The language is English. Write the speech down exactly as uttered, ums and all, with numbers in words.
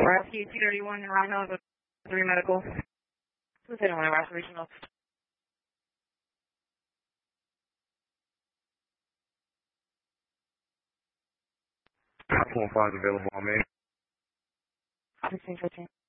Rescue two thirty-one, Rhino Hill, three medical. two thirty-one, Ross Regional. Platform five available on me. sixteen fifteen.